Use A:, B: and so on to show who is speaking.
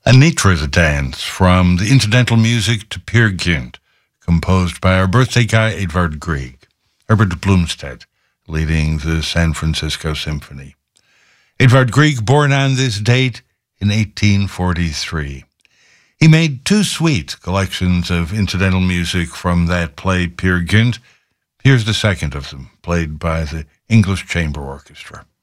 A: Anitra's Dance from the incidental music to Peer Gynt, composed by our birthday guy Edvard Grieg. Herbert Blomstedt leading the San Francisco Symphony. Edvard Grieg, born on this date in 1843. He made two sweet collections of incidental music from that play Peer Gynt. Here's the second of them, played by the English Chamber Orchestra.